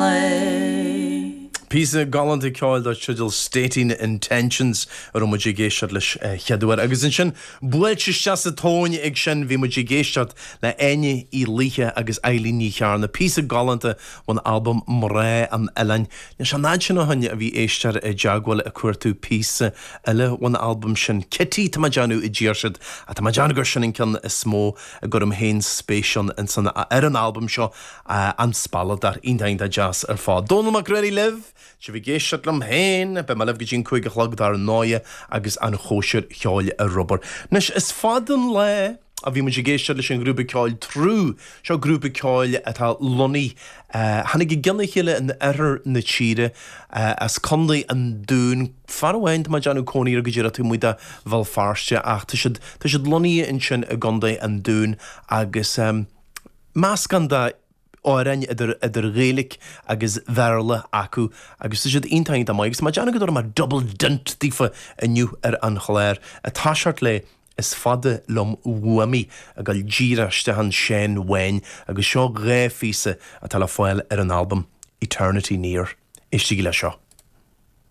Písa galanta ceáil dá siúil stating intentions ar muidir géisteart leis cheadúir. Agus in sin buailte se tóin ag sin bhí muidir géisteart le aine í líthe agus élíní chearna. Písa galanta bhain albumm Mré an Ellain. Ní se náid sin hanne a bhí éistear a deagháil a cuairtú písa eile bhain albumm sin Kitty tá deanú i ddíirsead a tá deanú gur sin cin is smó a gur héin spéisian in sanna ar an albumm seo an spalladar indainta jazz ar fád. Donal McCready live. Se bhí géisteart lam héin be me leh go dtín chuig a chlog dar an náide agus an chóisiir cheáil a rubber. Nes is fadan le a bhí muidir géisteart leis an grúpa ceáil trú seo grúpa ceáil atá lonaí hanig go ginna chéile an air na tíre as condaí an dún farhaint má deanú cónaí ar go dtíar tú muide bhil farste ach tá siad lonaí in sin a gandaí an dún agus más ganda áirein idir rélik agus bherla acu agus siad intaint am agus má deanna go mar double dint dífa aniu ar an choléir a táseart le is fada lom uami a gal díraiste han Shane Wayne agus seo ré físa a tal fáil ar an albumm Eternity Near. Istí le seo.